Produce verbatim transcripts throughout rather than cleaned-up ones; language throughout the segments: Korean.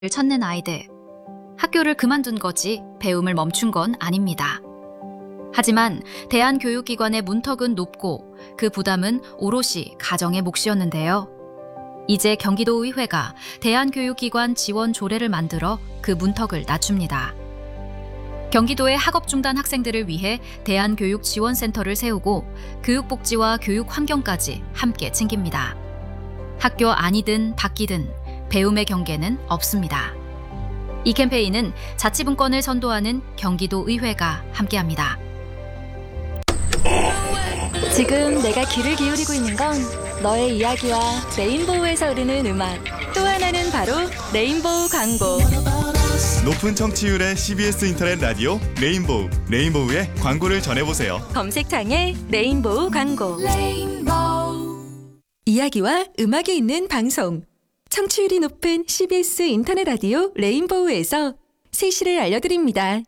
찾는 아이들. 학교를 그만둔 거지 배움을 멈춘 건 아닙니다. 하지만 대한교육기관의 문턱은 높고 그 부담은 오롯이 가정의 몫이었는데요. 이제 경기도의회가 대한교육기관 지원 조례를 만들어 그 문턱을 낮춥니다. 경기도의 학업 중단 학생들을 위해 대한교육지원센터를 세우고 교육복지와 교육환경까지 함께 챙깁니다. 학교 안이든 밖이든 배움의 경계는 없습니다. 이 캠페인은 자치분권을 선도하는 경기도의회가 함께합니다. 지금 내가 귀를 기울이고 있는 건 너의 이야기와 레인보우에서 흐르는 음악, 또 하나는 바로 레인보우 광고. 높은 청취율의 씨비에스 인터넷 라디오 레인보우, 레인보우의 광고를 전해보세요. 검색창에 레인보우 광고. 레인보우. 이야기와 음악이 있는 방송. 청취율이 높은 씨비에스 인터넷 라디오 레인보우에서 세시를 알려드립니다.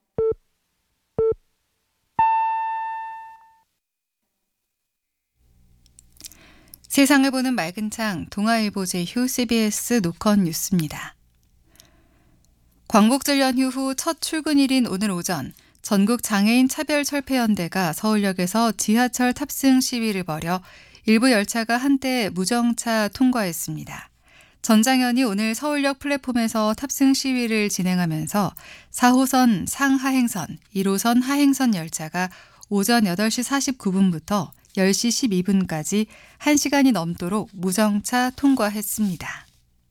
세상을 보는 맑은 창, 동아일보 제휴 씨비에스 노컷 뉴스입니다. 광복절 연휴 후 첫 출근일인 오늘 오전, 전국 장애인 차별철폐연대가 서울역에서 지하철 탑승 시위를 벌여 일부 열차가 한때 무정차 통과했습니다. 전장현이 오늘 서울역 플랫폼에서 탑승 시위를 진행하면서 사 호선 상하행선, 일 호선 하행선 열차가 오전 여덟 시 사십구 분부터 열 시 십이 분까지 한 시간이 넘도록 무정차 통과했습니다.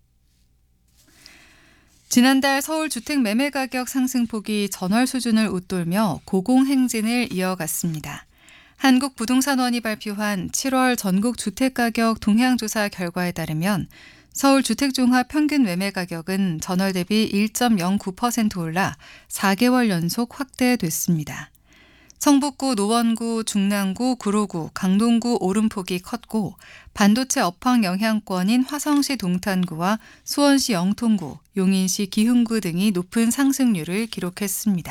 지난달 서울 주택 매매 가격 상승폭이 전월 수준을 웃돌며 고공행진을 이어갔습니다. 한국부동산원이 발표한 칠월 전국 주택가격 동향조사 결과에 따르면 서울 주택종합 평균 매매 가격은 전월 대비 일 점 영구 퍼센트 올라 사 개월 연속 확대됐습니다. 성북구, 노원구, 중랑구, 구로구, 강동구 오름폭이 컸고 반도체 업황 영향권인 화성시 동탄구와 수원시 영통구, 용인시 기흥구 등이 높은 상승률을 기록했습니다.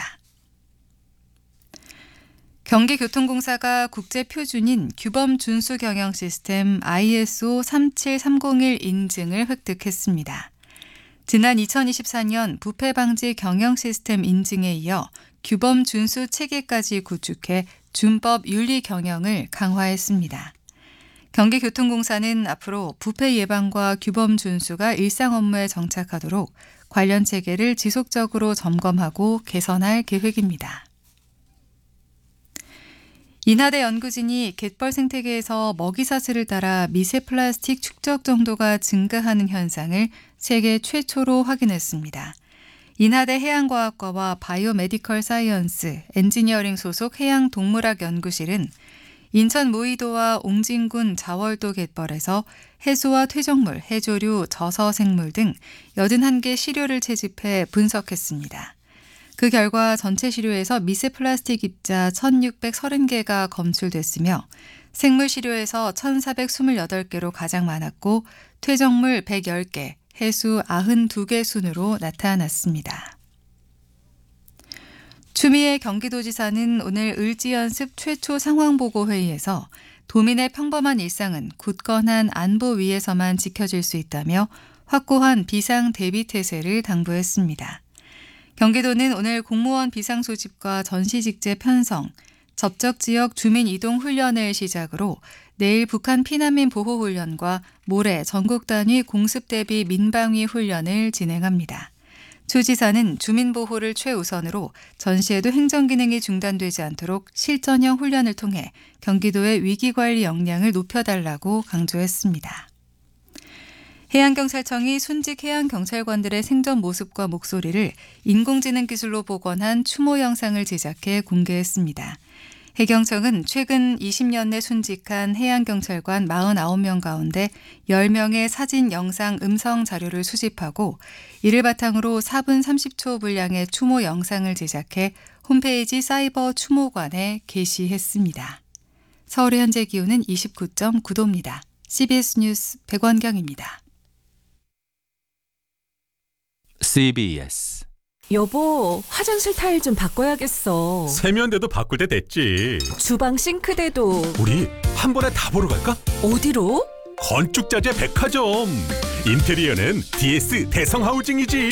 경기교통공사가 국제표준인 규범 준수 경영 시스템 아이에스오 삼칠삼공일 인증을 획득했습니다. 지난 이천이십사 년 부패 방지 경영 시스템 인증에 이어 규범 준수 체계까지 구축해 준법 윤리 경영을 강화했습니다. 경기교통공사는 앞으로 부패 예방과 규범 준수가 일상 업무에 정착하도록 관련 체계를 지속적으로 점검하고 개선할 계획입니다. 인하대 연구진이 갯벌 생태계에서 먹이사슬을 따라 미세 플라스틱 축적 정도가 증가하는 현상을 세계 최초로 확인했습니다. 인하대 해양과학과와 바이오메디컬 사이언스, 엔지니어링 소속 해양동물학 연구실은 인천 무의도와 옹진군 자월도 갯벌에서 해수와 퇴적물, 해조류, 저서생물 등 여든한 개 시료를 채집해 분석했습니다. 그 결과 전체 시료에서 미세 플라스틱 입자 천육백삼십 개가 검출됐으며 생물 시료에서 천사백이십팔 개로 가장 많았고 퇴적물 백십 개, 해수 구십이 개 순으로 나타났습니다. 추미애 경기도지사는 오늘 을지연습 최초 상황보고회의에서 도민의 평범한 일상은 굳건한 안보 위에서만 지켜질 수 있다며 확고한 비상 대비 태세를 당부했습니다. 경기도는 오늘 공무원 비상소집과 전시직제 편성, 접적지역 주민 이동 훈련을 시작으로 내일 북한 피난민 보호훈련과 모레 전국 단위 공습 대비 민방위 훈련을 진행합니다. 추 지사는 주민보호를 최우선으로 전시에도 행정기능이 중단되지 않도록 실전형 훈련을 통해 경기도의 위기관리 역량을 높여달라고 강조했습니다. 해양경찰청이 순직 해양경찰관들의 생전 모습과 목소리를 인공지능 기술로 복원한 추모 영상을 제작해 공개했습니다. 해경청은 최근 이십 년 내 순직한 해양경찰관 사십구 명 가운데 십 명의 사진, 영상, 음성 자료를 수집하고 이를 바탕으로 사 분 삼십 초 분량의 추모 영상을 제작해 홈페이지 사이버 추모관에 게시했습니다. 서울의 현재 기온은 이십구 점 구 도입니다. 씨비에스 뉴스 백원경입니다. 씨비에스 여보, 화장실 타일 좀 바꿔야겠어. 세면대도 바꿀 때 됐지. 주방 싱크대도. 우리 한 번에 다 보러 갈까? 어디로? 건축자재 백화점. 인테리어는 디에스 대성하우징이지.